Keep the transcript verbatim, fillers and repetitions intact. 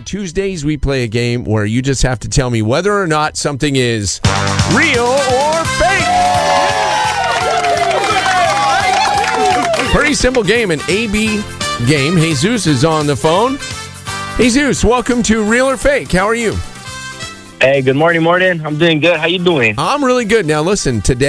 Tuesdays, we play a game where you just have to tell me whether or not something is real or fake. Pretty simple game, an A B game. Jesus is on the phone. Jesus, welcome to Real or Fake. How are you? Hey, good morning, Morton. I'm doing good. How you doing? I'm really good. Now, listen, today